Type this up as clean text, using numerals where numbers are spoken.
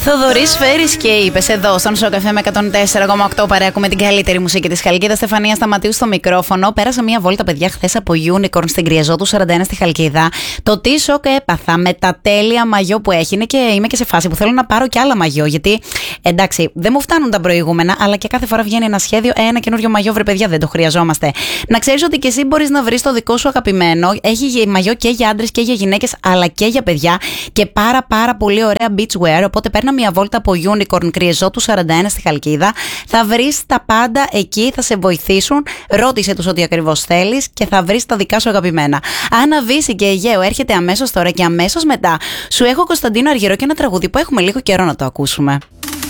Θοδωρής Φέρης και είπες εδώ στον Σοκαφέ με 104,8 παρέα με την καλύτερη μουσική της Χαλκίδας. Στεφανία Σταματίου στο μικρόφωνο. Πέρασα μία βόλτα, παιδιά, χθες από Unicorn στην Κρυεζότου 41 στη Χαλκίδα. Το τι σοκ έπαθα με τα τέλεια μαγιό που έχει. Είμαι και σε φάση που θέλω να πάρω και άλλα μαγιό. Γιατί εντάξει, δεν μου φτάνουν τα προηγούμενα, αλλά και κάθε φορά βγαίνει ένα σχέδιο, ένα καινούριο μαγιό, βρε παιδιά, δεν το χρειαζόμαστε. Να ξέρεις ότι και εσύ μπορείς να βρεις το δικό σου αγαπημένο. Έχει μαγιό και για άντρες και για γυναίκες, αλλά και για παιδιά. Και πάρα πολύ ωραία beachwear. Οπότε παίρνα μια βόλτα από Unicorn Κρυεζότου 41 στη Χαλκίδα. Θα βρεις τα πάντα εκεί, θα σε βοηθήσουν. Ρώτησε τους ό,τι ακριβώς θέλεις και θα βρεις τα δικά σου αγαπημένα. Άννα Βύση και Αιγαίο έρχεται αμέσως τώρα και αμέσως μετά σου έχω Κωνσταντίνο Αργυρό και ένα τραγούδι που έχουμε λίγο καιρό να το ακούσουμε.